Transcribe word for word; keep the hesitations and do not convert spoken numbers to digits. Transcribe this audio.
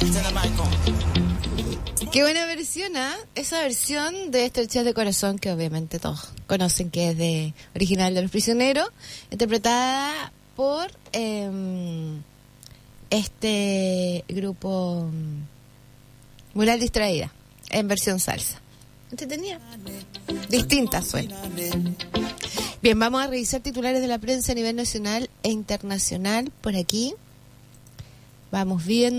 Qué buena versión, ¿ah? ¿eh? Esa versión de Estrechez de Corazón, que obviamente todos conocen que es de original de Los Prisioneros, interpretada por eh, este grupo Mural Distraída, en versión salsa. ¿Entretenida? Distinta suena. Bien, vamos a revisar titulares de la prensa a nivel nacional e internacional por aquí. Vamos viendo.